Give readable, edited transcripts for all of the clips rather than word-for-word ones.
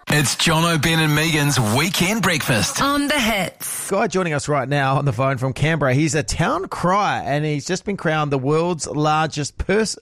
It's Jono, Ben and Megan's Weekend Breakfast. On the Hits. Guy joining us right now on the phone from Canberra. He's a town crier and he's just been crowned the world's loudest person.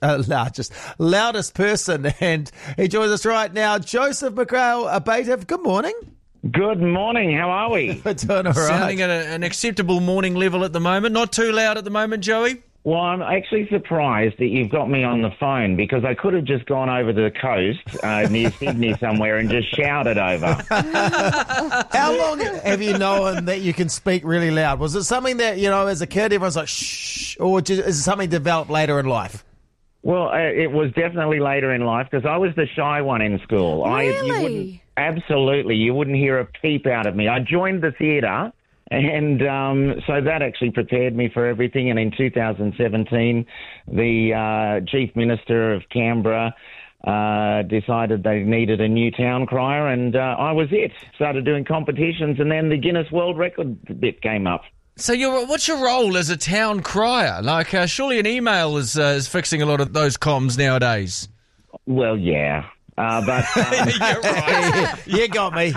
And he joins us right now. Joseph McGrail-Abatev. Good morning. Good morning. How are we? We're doing all right. Sounding at an acceptable morning level at the moment. Not too loud at the moment, Joey. Well, I'm actually surprised that you've got me on the phone because I could have just gone over to the coast near Sydney somewhere and just shouted over. How long have you known that you can speak really loud? Was it something that, as a kid, everyone's like, shh, or is it something developed later in life? Well, it was definitely later in life because I was the shy one in school. Really? Absolutely. You wouldn't hear a peep out of me. I joined the theatre. And so that actually prepared me for everything. And in 2017, the Chief Minister of Canberra decided they needed a new town crier, and I was it. Started doing competitions, and then the Guinness World Record bit came up. So what's your role as a town crier? Like, surely an email is fixing a lot of those comms nowadays. Well, yeah. But You're right. You got me.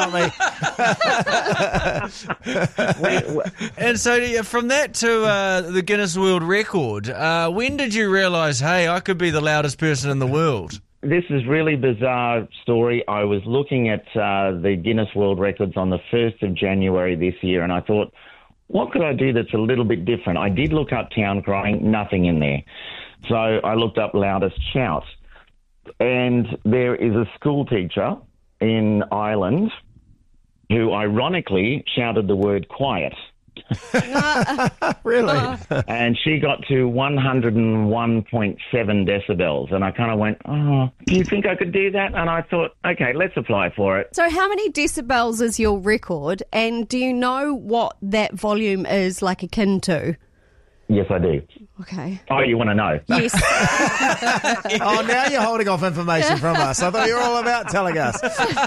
And so from that to the Guinness World Record, when did you realise, hey, I could be the loudest person in the world? This is really bizarre story. I was looking at the Guinness World Records on the 1st of January this year, and I thought, what could I do that's a little bit different? I did look up town crying, nothing in there. So I looked up loudest shout. And there is a school teacher in Ireland who ironically shouted the word quiet. Really? And she got to 101.7 decibels. And I kind of went, oh, do you think I could do that? And I thought, okay, let's apply for it. So how many decibels is your record? And do you know what that volume is like akin to? Yes, I do. Okay. Oh, you want to know? Yes. Oh, now you're holding off information from us. I thought you were all about telling us.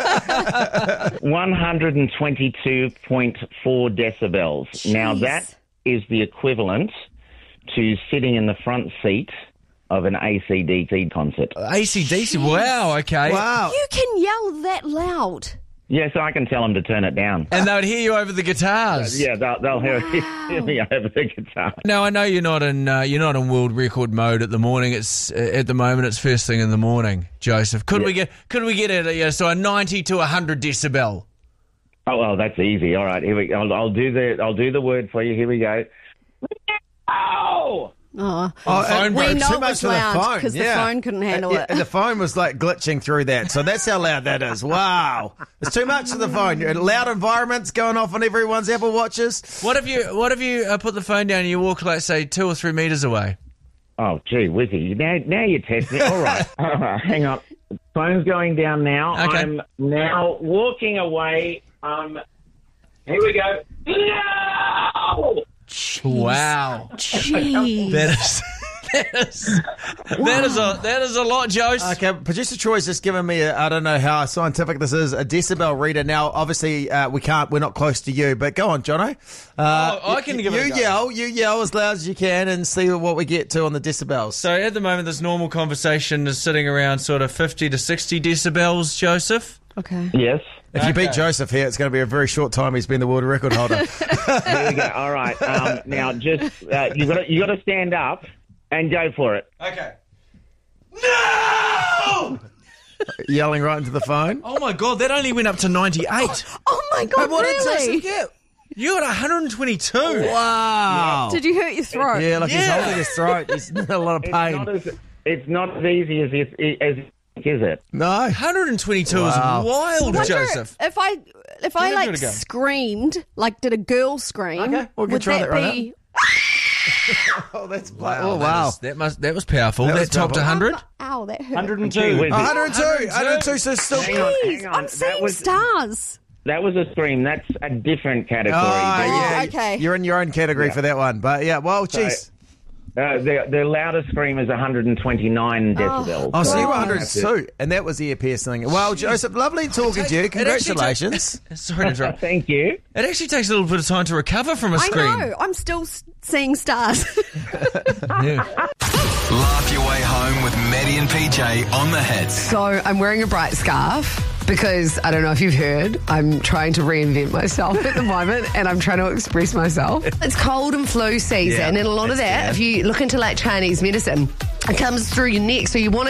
122.4 decibels. Jeez. Now, that is the equivalent to sitting in the front seat of an AC/DC concert. AC/DC, wow, okay. Wow. You can yell that loud. Yeah, so I can tell them to turn it down. And they would hear you over the guitars. Yeah, they'll hear me over the guitar. Now I know you're not in world record mode at the morning. It's at the moment it's first thing in the morning, Joseph. Could we get it? So a 90 to 100 decibel. Oh well, that's easy. All right, here we go. I'll do the word for you. Here we go. Oh. Oh, phone we broke. know Too it much was for the loud phone. because Yeah. the phone couldn't handle it. And the phone was like glitching through that. So that's how loud that is. Wow. It's too much for the phone. Loud environments going off on everyone's Apple Watches. What if you put the phone down and you walk like say 2 or 3 meters away? Oh, gee, Wizzy, now you're testing. All right, hang on. Phone's going down now. Okay. I'm now walking away. Here we go. No! Wow. Jeez. That is a lot, Joseph. Okay, producer Troy's just given me I don't know how scientific this is, a decibel reader. Now, obviously, we're not close to you, but go on, Jono. I can give it a go. You yell as loud as you can and see what we get to on the decibels. So at the moment, this normal conversation is sitting around sort of 50 to 60 decibels, Joseph. Okay. Yes. If you beat Joseph here, it's going to be a very short time he's been the world record holder. Here we go. All right. Now, just you got to stand up and go for it. Okay. No! Yelling right into the phone. Oh my God, that only went up to 98. Oh my God, What did really? Joseph get? You got 122. Wow. Did you hurt your throat? Yeah, like he's Yeah. holding his throat. He's in a lot of pain. It's not as easy as is it? No. 122 Wow. is wild, I wonder Joseph. if I Give like it a go. screamed, like did a girl scream? Okay, we can would try that right be? Oh, that's Wow. That was powerful. That That, was topped powerful. 100. Ow, that hurt. 102. 102, so still. Hang on, Jeez, hang on. I'm That seeing was- stars. That was a scream. That's a different category. yeah. okay. You're in your own category for that one. But yeah, well, geez. The loudest scream is 129 decibels. Oh, so you were Wow. 102, and that was the ear piercing. Well, Joseph, lovely talking to you. It actually Congratulations. Sorry to interrupt. Thank you. It actually takes a little bit of time to recover from a I scream. know. I'm still seeing stars. Yeah. Laugh your way home with Maddie and PJ on the Hits. So I'm wearing a bright scarf. Because, I don't know if you've heard, I'm trying to reinvent myself at the moment and I'm trying to express myself. It's cold and flu season, and a lot of that, if you look into like Chinese medicine, it comes through your neck, so you want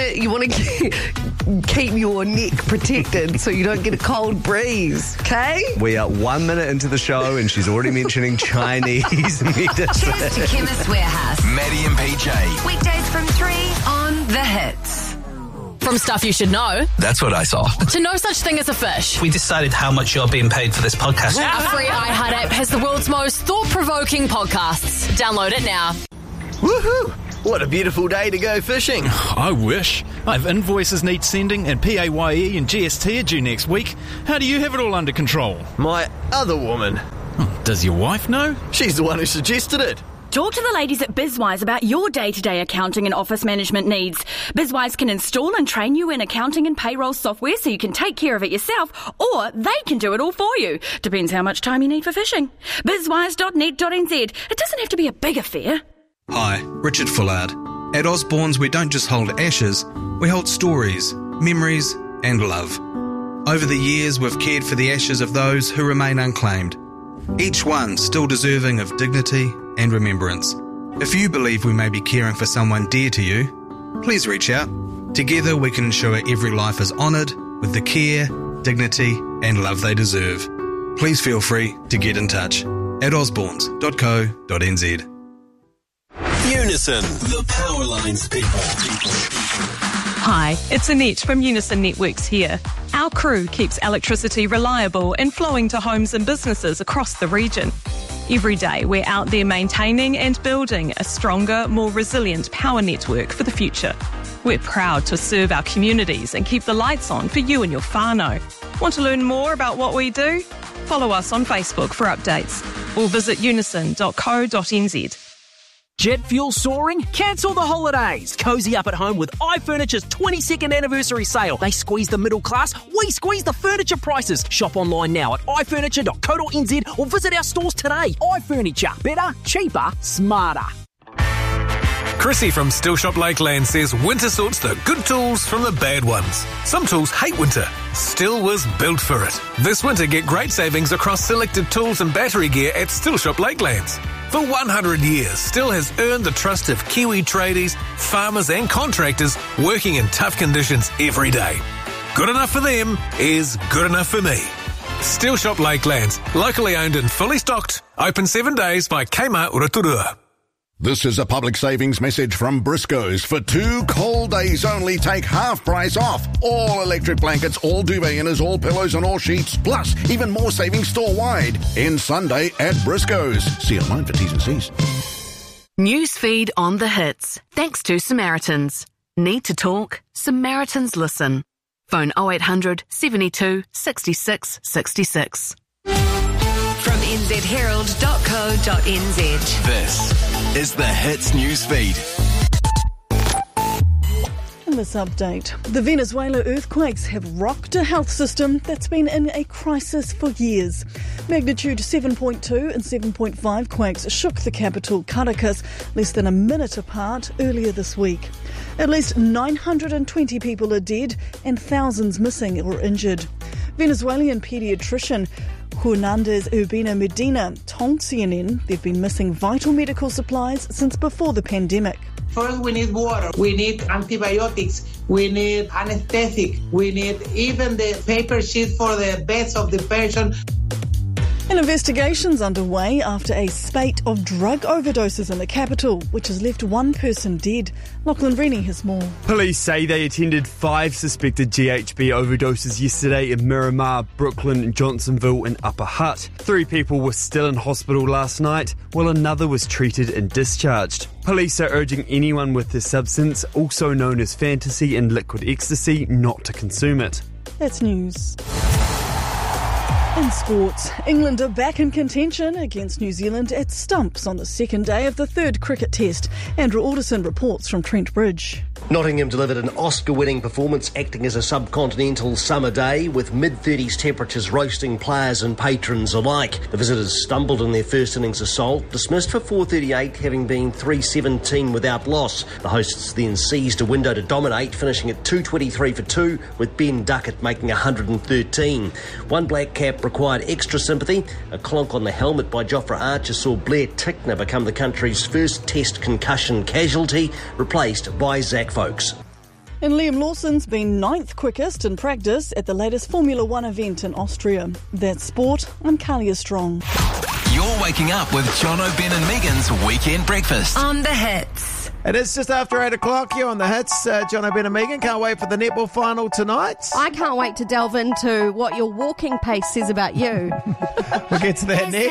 to keep your neck protected so you don't get a cold breeze, okay? We are 1 minute into the show and she's already mentioning Chinese medicine. Cheers to Chemist Warehouse. Maddie and PJ. Weekdays from 3 on The Hits. From stuff you should know That's what I saw. to no such thing as a fish. We decided how much you're being paid for this podcast. Our free iHeart app has the world's most thought-provoking podcasts. Download it now. Woohoo! What a beautiful day to go fishing. I wish. I have invoices need sending and PAYE and GST are due next week. How do you have it all under control? My other woman. Does your wife know? She's the one who suggested it. Talk to the ladies at BizWise about your day-to-day accounting and office management needs. BizWise can install and train you in accounting and payroll software so you can take care of it yourself, or they can do it all for you. Depends how much time you need for fishing. bizwise.net.nz. It doesn't have to be a big affair. Hi, Richard Fullard. At Osborne's, we don't just hold ashes, we hold stories, memories and love. Over the years, we've cared for the ashes of those who remain unclaimed. Each one still deserving of dignity and remembrance. If you believe we may be caring for someone dear to you, please reach out. Together we can ensure every life is honoured with the care, dignity and love they deserve. Please feel free to get in touch at osbornes.co.nz. Unison, the Powerlines people. Hi, it's Annette from Unison Networks here. Our crew keeps electricity reliable and flowing to homes and businesses across the region. Every day we're out there maintaining and building a stronger, more resilient power network for the future. We're proud to serve our communities and keep the lights on for you and your whānau. Want to learn more about what we do? Follow us on Facebook for updates or visit unison.co.nz. Jet fuel soaring? Cancel the holidays. Cozy up at home with iFurniture's 22nd anniversary sale. They squeeze the middle class, we squeeze the furniture prices. Shop online now at ifurniture.co.nz or visit our stores today. iFurniture. Better, cheaper, smarter. Chrissy from Still Shop Lakeland says winter sorts the good tools from the bad ones. Some tools hate winter. Still was built for it. This winter, get great savings across selected tools and battery gear at Still Shop Lakelands. For 100 years, Still has earned the trust of Kiwi tradies, farmers and contractors working in tough conditions every day. Good enough for them is good enough for me. Still Shop Lakelands, locally owned and fully stocked. Open 7 days by Kmart Rotorua. This is a public savings message from Briscoe's. For 2 cold days only, take half price off. All electric blankets, all duvet inners, all pillows and all sheets. Plus, even more savings store-wide. End Sunday at Briscoe's. See online for T's and C's. Newsfeed on The Hits. Thanks to Samaritans. Need to talk? Samaritans listen. Phone 0800 72 66 66. From nzherald.co.nz. This is the Hits Newsfeed. In this update, the Venezuela earthquakes have rocked a health system that's been in a crisis for years. Magnitude 7.2 and 7.5 quakes shook the capital, Caracas, less than a minute apart earlier this week. At least 920 people are dead and thousands missing or injured. Venezuelan paediatrician Hernandez Urbina Medina told CNN they've been missing vital medical supplies since before the pandemic. First, we need water, we need antibiotics, we need anesthetic, we need even the paper sheet for the beds of the patient. An investigation's underway after a spate of drug overdoses in the capital, which has left one person dead. Lachlan Rennie has more. Police say they attended 5 suspected GHB overdoses yesterday in Miramar, Brooklyn, Johnsonville and Upper Hutt. 3 people were still in hospital last night, while another was treated and discharged. Police are urging anyone with this substance, also known as fantasy and liquid ecstasy, not to consume it. That's news. In sports, England are back in contention against New Zealand at Stumps on the second day of the third cricket test. Andrew Alderson reports from Trent Bridge. Nottingham delivered an Oscar-winning performance acting as a subcontinental summer day with mid-30s temperatures roasting players and patrons alike. The visitors stumbled in their first innings assault, dismissed for 438, having been 317 without loss. The hosts then seized a window to dominate, finishing at 223 for 2, with Ben Duckett making 113. One black cap required extra sympathy. A clonk on the helmet by Jofra Archer saw Blair Tickner become the country's first test concussion casualty, replaced by Zach Folks. And Liam Lawson's been 9th quickest in practice at the latest Formula One event in Austria. That's sport. I'm Kalia Strong. You're waking up with Jono, Ben and Megan's Weekend Breakfast. On the Hits. It is just after 8 o'clock here on the Hits. Jono, Ben and Megan, can't wait for the netball final tonight. I can't wait to delve into what your walking pace says about you. We'll get to that next.